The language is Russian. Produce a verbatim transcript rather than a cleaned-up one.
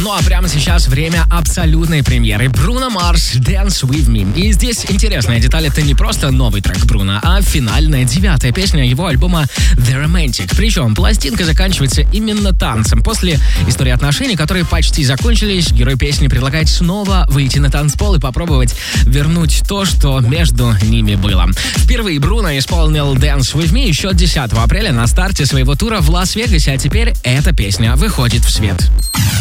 Ну а прямо сейчас время абсолютной премьеры. Бруно Марс «Dance With Me». И здесь интересная деталь, это не просто новый трек Бруно, а финальная девятая песня его альбома The Romantic. Причем пластинка заканчивается именно танцем. После истории отношений, которые почти закончились, герой песни предлагает снова выйти на танцпол и попробовать вернуть то, что между ними было. Впервые Бруно исполнил «Dance With Me» еще десятого апреля на старте своего тура в Лас-Вегасе, а теперь эта песня выходит в свет.